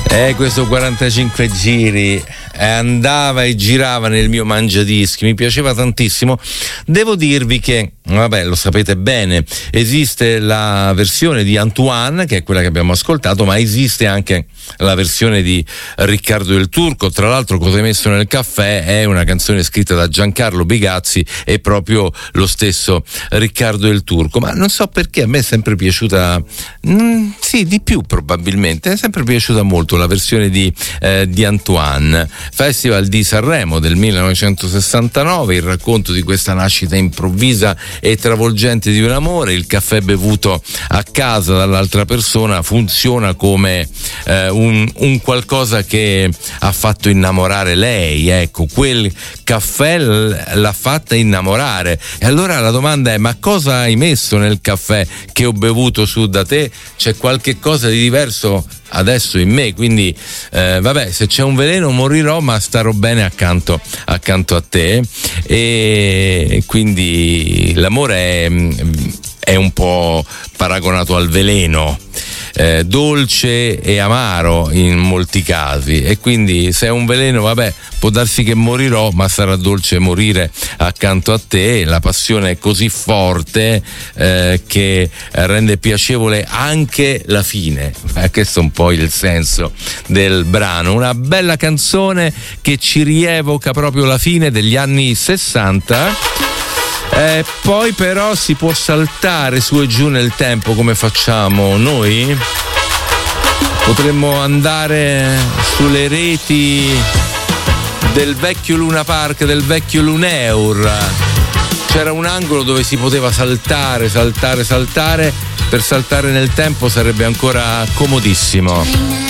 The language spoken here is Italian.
Questo 45 giri andava e girava nel mio mangiadischi, mi piaceva tantissimo. Devo dirvi che, vabbè, lo sapete bene, esiste la versione di Antoine, che è quella che abbiamo ascoltato, ma esiste anche la versione di Riccardo del Turco. Tra l'altro, Cosa hai messo nel caffè è una canzone scritta da Giancarlo Bigazzi e proprio lo stesso Riccardo del Turco, ma non so perché a me è sempre piaciuta, sì, di più probabilmente, è sempre piaciuta molto la versione di Antoine. Festival di Sanremo del 1969, il racconto di questa nascita improvvisa e travolgente di un amore. Il caffè bevuto a casa dall'altra persona funziona come un qualcosa che ha fatto innamorare lei, ecco, quel caffè l'ha fatta innamorare. E allora la domanda è: ma cosa hai messo nel caffè che ho bevuto su da te? C'è qualche cosa di diverso adesso in me, quindi vabbè, se c'è un veleno morirò, ma starò bene accanto a te. E quindi l'amore è un po' paragonato al veleno, dolce e amaro in molti casi, e quindi se è un veleno, vabbè, può darsi che morirò, ma sarà dolce morire accanto a te. La passione è così forte che rende piacevole anche la fine. Questo è un po' il senso del brano, una bella canzone che ci rievoca proprio la fine degli anni 60. Poi però si può saltare su e giù nel tempo come facciamo noi. Potremmo andare sulle reti del vecchio Luna Park, del vecchio Luneur. C'era un angolo dove si poteva saltare. Per saltare nel tempo sarebbe ancora comodissimo.